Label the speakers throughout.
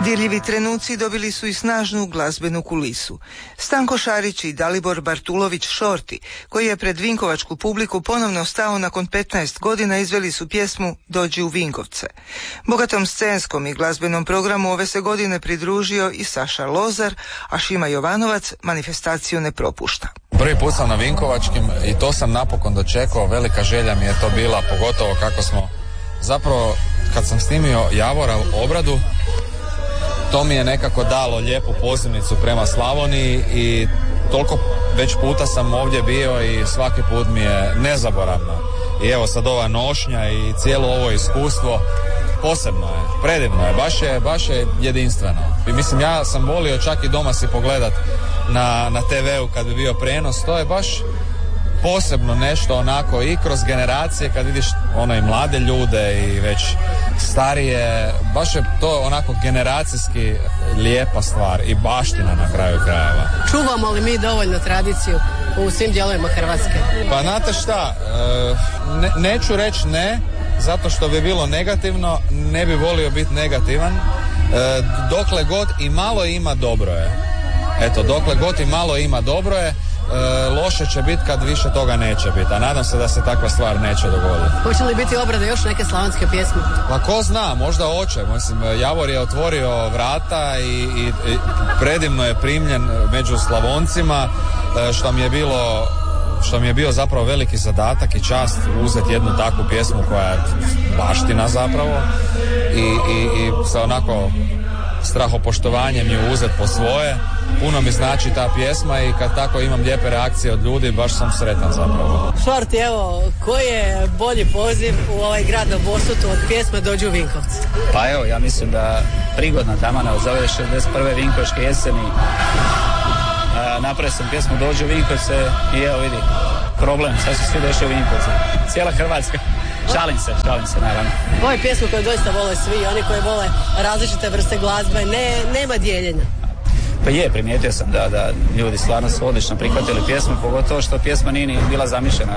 Speaker 1: Dirljivi trenuci dobili su i snažnu glazbenu kulisu. Stanko Šarić i Dalibor Bartulović Šorti, koji je pred vinkovačku publiku ponovno stao nakon 15 godina, izveli su pjesmu Dođi u Vinkovce. Bogatom scenskom i glazbenom programu ove se godine pridružio i Saša Lozar, a Šima Jovanovac manifestaciju ne propušta.
Speaker 2: Prvi put sam na Vinkovačkim i to sam napokon dočekao, velika želja mi je to bila, pogotovo kako smo zapravo, kad sam snimio Javora obradu, to mi je nekako dalo lijepu pozivnicu prema Slavoniji i toliko već puta sam ovdje bio i svaki put mi je nezaboravno. I evo sad ova nošnja i cijelo ovo iskustvo posebno je, predivno je, baš je jedinstveno. I mislim, ja sam volio čak i doma si pogledat na TV-u kad bi bio prijenos, to je baš posebno nešto onako i kroz generacije kad vidiš ono i mlade ljude i već starije, baš je to onako generacijski lijepa stvar i baština na kraju krajeva.
Speaker 3: Čuvamo li mi dovoljno tradiciju u svim dijelovima Hrvatske?
Speaker 2: Pa znate šta, neću reći ne, zato što bi bilo negativno, ne bi volio biti negativan, dokle god i malo ima dobro je. Eto, dokle god i malo ima dobro je, loše će biti kad više toga neće biti, a nadam se da se takva stvar neće dogoditi.
Speaker 3: Hoće li biti obrade još neke slavonske pjesme?
Speaker 2: Pa ko zna, možda hoće. Mislim, Javor je otvorio vrata i predivno je primljen među Slavoncima, što mi je bio zapravo veliki zadatak i čast uzeti jednu takvu pjesmu koja je baština zapravo i sa onako strahopoštovanjem ju uzeti po svoje. Puno mi znači ta pjesma i kad tako imam lijepe reakcije od ljudi, baš sam sretan zapravo.
Speaker 3: Šorti, evo, koji je bolji poziv u ovaj grad na Bosutu od pjesme Dođi u Vinkovce?
Speaker 4: Pa evo, ja mislim da prigodna tamana za ove 61. Vinkovačke jeseni. Napravio sam pjesmu Dođi u Vinkovce i evo vidi, problem, sad su svi došli u Vinkovce. Cijela Hrvatska. Šalim se naravno.
Speaker 3: Ovo je pjesma koju doista vole svi, oni koji vole različite vrste glazbe, nema dijeljenja.
Speaker 4: Pa primijetio sam da ljudi stvarno su odlično prihvatili pjesmu, pogotovo što pjesma nije ni bila zamišljena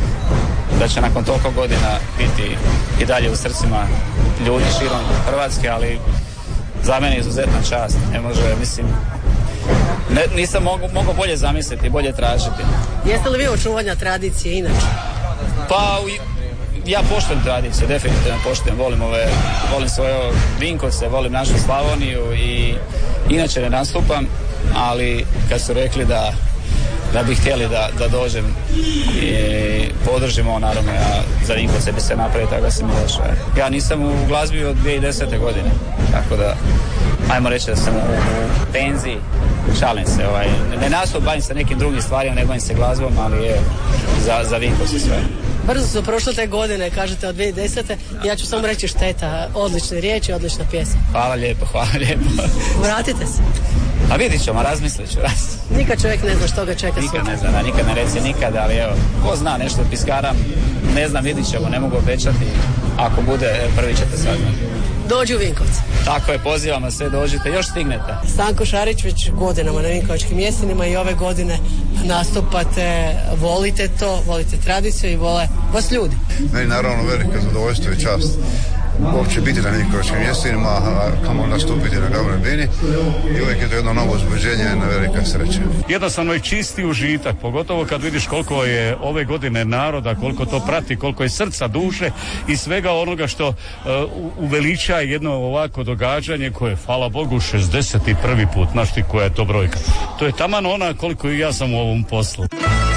Speaker 4: da će nakon toliko godina biti i dalje u srcima ljudi širom Hrvatske, ali za mene je izuzetna čast. Ne može, mislim, nisam mogao bolje zamisliti, bolje tražiti.
Speaker 3: Jeste li vi očuvanja tradicije inače?
Speaker 4: Pa ja poštujem tradiciju, definitivno poštujem, volim svoje Vinkovce, volim našu Slavoniju i inače ne nastupam, ali kad su rekli da bi htjeli da dođem i podržimo, naravno ja za Vinkovce bi se napravio, tako da sam i došao. Ja nisam u glazbi od 2010. godine, tako da ajmo reći da sam u penziji, šalim se, ne nastupam, bavim se nekim drugim stvarima, ne bavim se glazbom, ali za Vinkovce sve.
Speaker 3: Brzo su prošle te godine, kažete od 2010. Ja ću samo reći šteta, odlične riječi, odlična pjesma.
Speaker 4: Hvala lijepo.
Speaker 3: Vratite se.
Speaker 4: A vidit ćemo, razmislit ću.
Speaker 3: Nikad čovjek ne zna što ga čeka sutra.
Speaker 4: Nikad ne zna, nikad ne reci nikad, ali evo, ko zna, nešto piskaram, ne znam, vidit ćemo, ne mogu obećati, ako bude, prvi ćete saznati.
Speaker 3: Dođi u Vinkovce.
Speaker 4: Tako je, pozivamo sve, dođite, još stignete.
Speaker 3: Stanko Šarić već godinama na Vinkovačkim jesenima i ove godine nastupate, volite to, volite tradiciju i vole vas ljudi.
Speaker 5: Meni naravno velika zadovoljstvo i čast uopće biti na Vinkovačkim jesenima, a kamo nastupiti na Glavnoj bini i uvijek je to jedno novo uzbuđenje i jedna velika sreća.
Speaker 6: Jednostavno je čisti užitak, pogotovo kad vidiš koliko je ove godine naroda, koliko to prati, koliko je srca, duše i svega onoga što uveliča jedno ovako događanje koje, hvala Bogu, 61. put, znaš ti koja je to brojka. To je taman ona koliko i ja sam u ovom poslu.